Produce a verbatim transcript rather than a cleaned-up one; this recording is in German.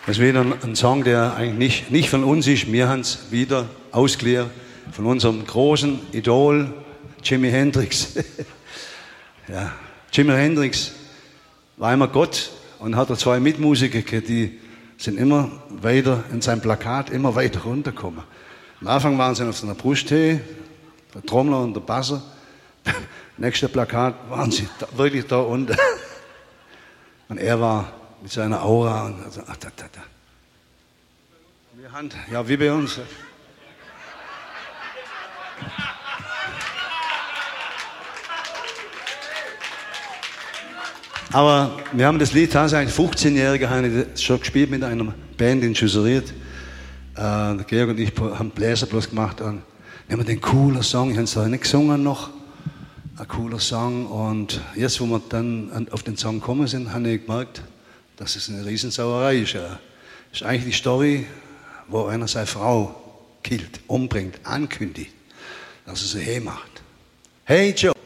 Das ist wieder ein Song, der eigentlich nicht, nicht von uns ist. Wir haben es wieder ausgeliehen von unserem großen Idol Jimi Hendrix. Ja, Jimi Hendrix war immer Gott und hatte zwei Mitmusiker, die sind immer weiter in seinem Plakat immer weiter runtergekommen. Am Anfang waren sie auf seiner Brusthöhe, der Trommler und der Basser. Nächste Plakat waren sie da, wirklich da unten. Und er war mit seiner Aura und also, ach, da, da, da. Wir haben, ja, wie bei uns. Aber wir haben das Lied tatsächlich, fünfzehnjährige habe ich schon gespielt mit einer Band in Schüsseriert. Äh, Georg und ich haben Bläser bloß gemacht und wir haben den coolen Song, ich habe es da nicht gesungen noch, ein cooler Song. Und jetzt, wo wir dann auf den Song gekommen sind, habe ich gemerkt, dass es eine Riesensauerei ist. Das ist eigentlich die Story, wo einer seine Frau killt, umbringt, ankündigt, dass er sie hey macht. Hey Joe!